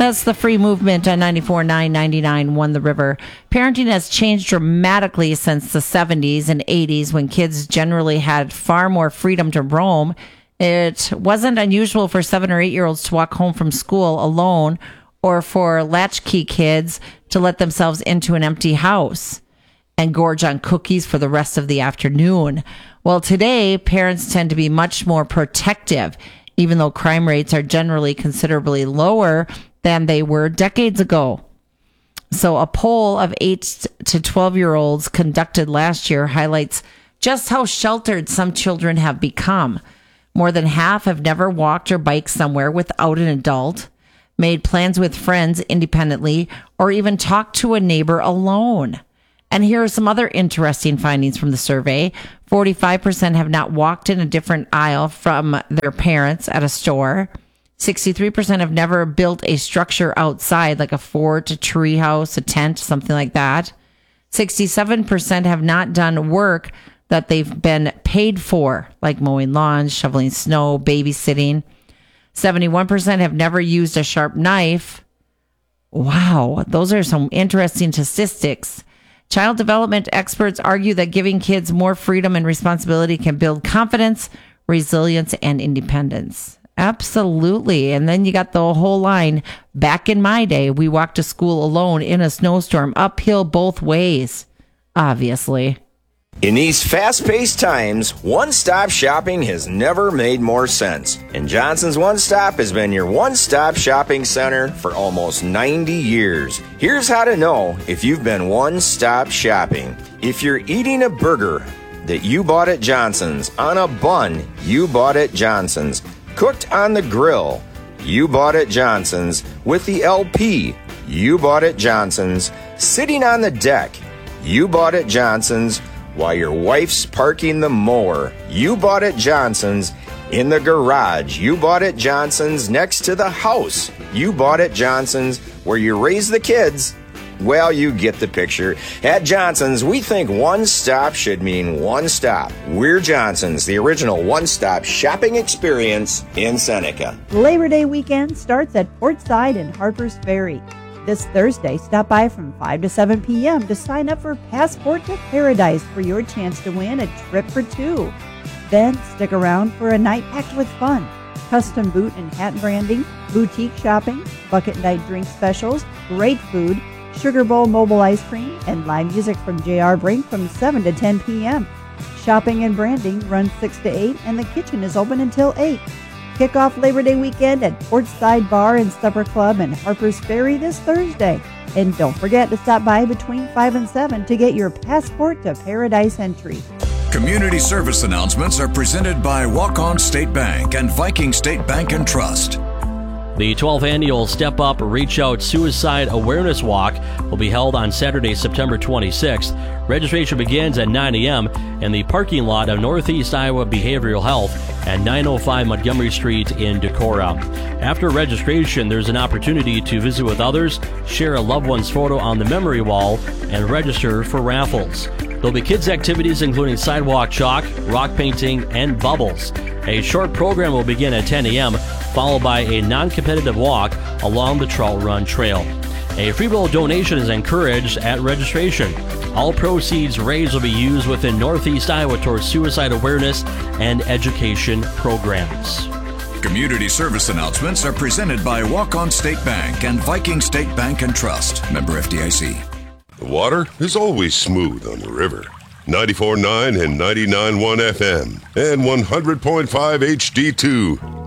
That's the free movement on 94.9, 99.1 The River. Parenting has changed dramatically since the 70s and 80s when kids generally had far more freedom to roam. It wasn't unusual for 7 or 8-year-olds to walk home from school alone or for latchkey kids to let themselves into an empty house and gorge on cookies for the rest of the afternoon. Well, today, parents tend to be much more protective, even though crime rates are generally considerably lower than they were decades ago. So a poll of 8 to 12-year-olds conducted last year highlights just how sheltered some children have become. More than half have never walked or biked somewhere without an adult, made plans with friends independently, or even talked to a neighbor alone. And here are some other interesting findings from the survey. 45% have not walked in a different aisle from their parents at a store. 63% have never built a structure outside, like a fort, a tree house, a tent, something like that. 67% have not done work that they've been paid for, like mowing lawns, shoveling snow, babysitting. 71% have never used a sharp knife. Wow, those are some interesting statistics. Child development experts argue that giving kids more freedom and responsibility can build confidence, resilience, and independence. Absolutely. And then you got the whole line. Back in my day, we walked to school alone in a snowstorm, uphill both ways, obviously. In these fast-paced times, one-stop shopping has never made more sense. And Johnson's One Stop has been your one-stop shopping center for almost 90 years. Here's how to know if you've been one-stop shopping. If you're eating a burger that you bought at Johnson's, on a bun you bought at Johnson's, cooked on the grill you bought at Johnson's, with the LP you bought at Johnson's, sitting on the deck you bought at Johnson's, while your wife's parking the mower you bought at Johnson's, in the garage you bought at Johnson's, next to the house you bought at Johnson's, where you raise the kids. Well, you get the picture. At Johnson's, we think one stop should mean one stop. We're Johnson's, the original one-stop shopping experience in Seneca. Labor Day weekend starts at Portside and Harpers Ferry. This Thursday, stop by from 5 to 7 p.m. to sign up for Passport to Paradise for your chance to win a trip for two. Then stick around for a night packed with fun. Custom boot and hat branding, boutique shopping, bucket night drink specials, great food, Sugar Bowl mobile ice cream, and live music from J.R. Brink from 7 to 10 p.m. Shopping and branding runs 6 to 8, and the kitchen is open until 8. Kick off Labor Day weekend at Portside Bar and Supper Club and Harpers Ferry this Thursday. And don't forget to stop by between 5 and 7 to get your Passport to Paradise entry. Community service announcements are presented by Walk-On State Bank and Viking State Bank and Trust. The 12th annual Step Up Reach Out Suicide Awareness Walk will be held on Saturday, September 26th. Registration begins at 9 a.m. in the parking lot of Northeast Iowa Behavioral Health at 905 Montgomery Street in Decorah. After registration, there's an opportunity to visit with others, share a loved one's photo on the memory wall, and register for raffles. There'll be kids' activities including sidewalk chalk, rock painting, and bubbles. A short program will begin at 10 a.m., followed by a non-competitive walk along the Trout Run Trail. A free will donation is encouraged at registration. All proceeds raised will be used within Northeast Iowa towards suicide awareness and education programs. Community service announcements are presented by Walk-On State Bank and Viking State Bank and Trust. Member FDIC. The water is always smooth on the river. 94.9 and 99.1 FM and 100.5 HD2.